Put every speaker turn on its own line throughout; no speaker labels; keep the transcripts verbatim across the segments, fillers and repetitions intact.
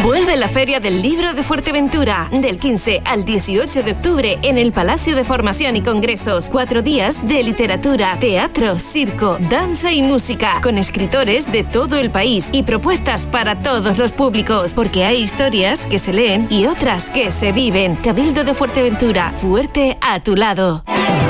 Vuelve la Feria del Libro de Fuerteventura, del quince al dieciocho de octubre en el Palacio de Formación y Congresos. Cuatro días de literatura, teatro, circo, danza y música, con escritores de todo el país y propuestas para todos los públicos, porque hay historias que se leen y otras que se viven. Cabildo de Fuerteventura, fuerte a tu lado.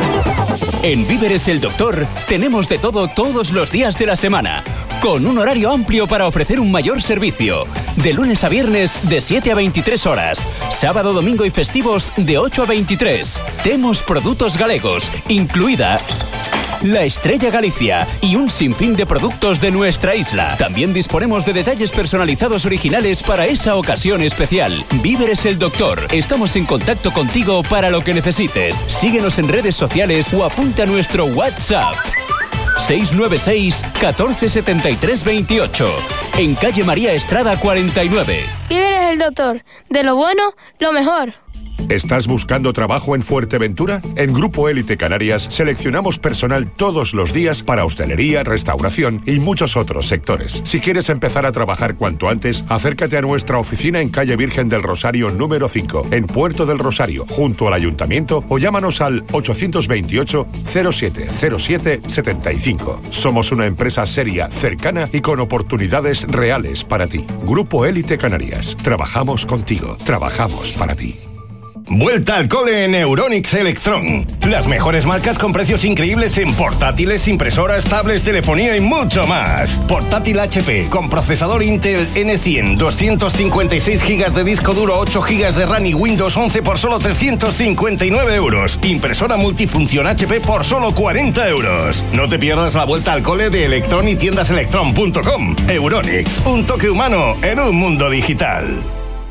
En Víveres El Doctor tenemos de todo todos los días de la semana, con un horario amplio para ofrecer un mayor servicio. De lunes a viernes de siete a veintitrés horas, sábado, domingo y festivos de ocho a veintitrés. Temos productos galegos, incluida la Estrella Galicia y un sinfín de productos de nuestra isla. También disponemos de detalles personalizados originales para esa ocasión especial. Víveres El Doctor. Estamos en contacto contigo para lo que necesites. Síguenos en redes sociales o apunta a nuestro WhatsApp. seis nueve seis, catorce setenta y tres veintiocho. En calle María Estrada cuarenta y nueve.
Víveres El Doctor. De lo bueno, lo mejor.
¿Estás buscando trabajo en Fuerteventura? En Grupo Élite Canarias seleccionamos personal todos los días para hostelería, restauración y muchos otros sectores. Si quieres empezar a trabajar cuanto antes, acércate a nuestra oficina en calle Virgen del Rosario número cinco, en Puerto del Rosario, junto al Ayuntamiento, o llámanos al ochocientos veintiocho, cero siete cero siete, setenta y cinco. Somos una empresa seria, cercana y con oportunidades reales para ti. Grupo Élite Canarias. Trabajamos contigo. Trabajamos para ti.
Vuelta al cole en Euronics Electron. Las mejores marcas con precios increíbles en portátiles, impresoras, tablets, telefonía y mucho más. Portátil H P con procesador Intel N cien, doscientos cincuenta y seis gigas de disco duro, ocho gigas de RAM y Windows once por solo trescientos cincuenta y nueve euros. Impresora multifunción H P por solo cuarenta euros. No te pierdas la vuelta al cole de Electron y tiendas electron punto com. Euronics, un toque humano en un mundo digital.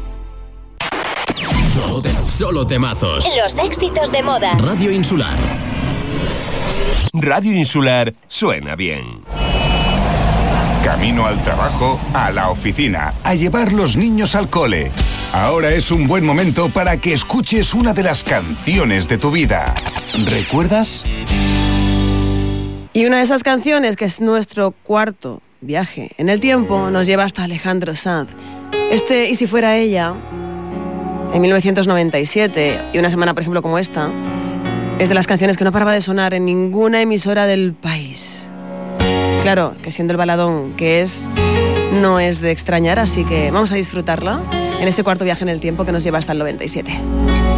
Solo, te, solo temazos.
Los éxitos de moda.
Radio Insular.
Radio Insular suena bien. Camino al trabajo, a la oficina, a llevar los niños al cole. Ahora es un buen momento para que escuches una de las canciones de tu vida. ¿Recuerdas?
Y una de esas canciones, que es nuestro cuarto viaje en el tiempo, nos lleva hasta Alejandro Sanz. Este, y si fuera ella, en mil novecientos noventa y siete, y una semana, por ejemplo, como esta, es de las canciones que no paraba de sonar en ninguna emisora del país. Claro, que siendo el baladón que es, no es de extrañar, así que vamos a disfrutarla en ese cuarto viaje en el tiempo que nos lleva hasta el noventa y siete.